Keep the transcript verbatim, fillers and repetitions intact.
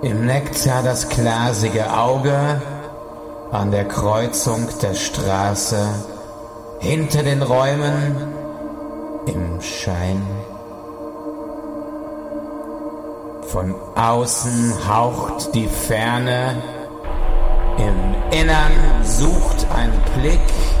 Im Nektar das glasige Auge, an der Kreuzung der Straße, hinter den Räumen, im Schein. Von außen haucht die Ferne, im Innern sucht ein Blick